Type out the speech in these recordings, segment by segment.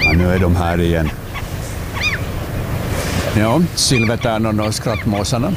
Ja, nu är de här igen. Ja, silvertärnorna och skrattmåsarna.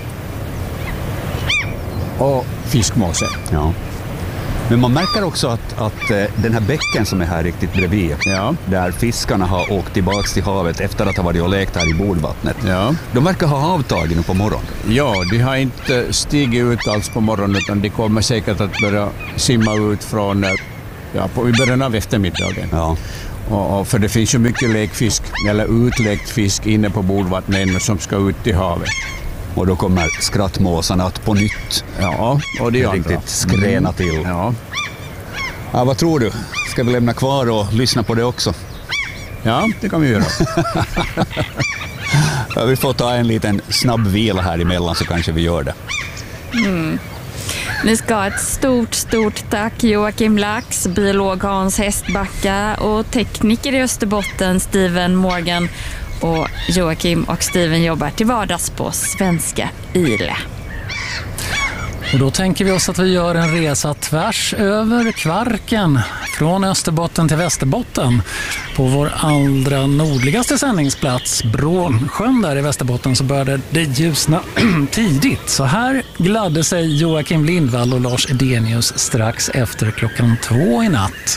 Och fiskmåse. Ja. Men man märker också att den här bäcken som är här riktigt bredvid, där fiskarna har åkt tillbaka till havet efter att ha varit och lekt här i bodvattnet. Ja. De verkar ha avtagit nu på morgonen. Ja, de har inte stigit ut alls på morgonen, utan de kommer säkert att börja simma ut från i början av eftermiddagen. Ja. Och för det finns ju mycket lekfisk, eller utlekt fisk inne på bodvattnet som ska ut till havet. Och då kommer skrattmåsarna att på nytt. Ja, och det är riktigt skräna till. Ja. Ja, vad tror du? Ska vi lämna kvar och lyssna på det också? Ja, det kan vi göra. Ja, vi får ta en liten snabb vila här emellan så kanske vi gör det. Ni ska ha ett stort tack Joakim Lax, biolog Hans Hästbacka och tekniker i Österbotten Steven Morgan. Och Joakim och Steven jobbar till vardags på Svenska Yle. Och då tänker vi oss att vi gör en resa tvärs över Kvarken från Österbotten till Västerbotten. På vår allra nordligaste sändningsplats, Brånsjön där i Västerbotten, så började det ljusna tidigt. Så här gladde sig Joakim Lindvall och Lars Edenius strax efter 2:00 i natt.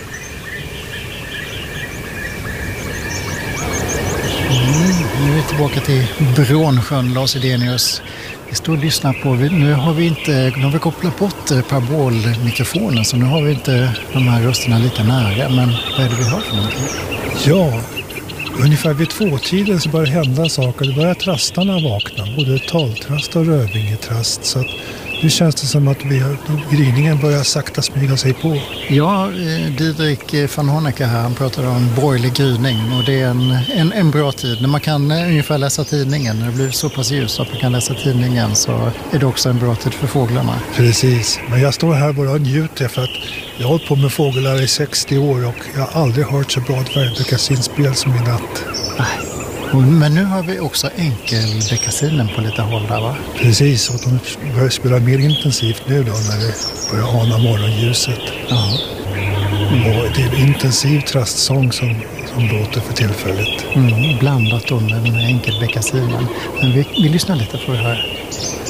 Nu är vi tillbaka till Brånsjön, Lars Edenius. Vi står och lyssnar på, nu har vi kopplat bort parabolmikrofonen, så nu har vi inte de här rösterna lika nära, men vad är det vi hör för någonting? Ja, ungefär vid 2-tiden så börjar hända saker. Det börjar trastarna vakna, både taltrast och rödvingetrast, så att nu känns det som att gryningen börjar sakta smyga sig på. Ja, Didrik van Honecker här, han pratar om borgerlig gryning, och det är en bra tid. När man kan ungefär läsa tidningen, när det blir så pass ljus att man kan läsa tidningen, så är det också en bra tid för fåglarna. Precis, men jag står här bara och njuter för att jag har hållit på med fåglar i 60 år och jag har aldrig hört så bra dvärgbeckasinspel som i natt. Men nu har vi också enkelbeckasinen på lite håll där, va? Precis, och de börjar spela mer intensivt nu då när det börjar ana morgonljuset. Ja. Och det är en intensiv trastsång som låter för tillfället. Blandat då med den här enkelbeckasinen. Men vi lyssnar lite på det här.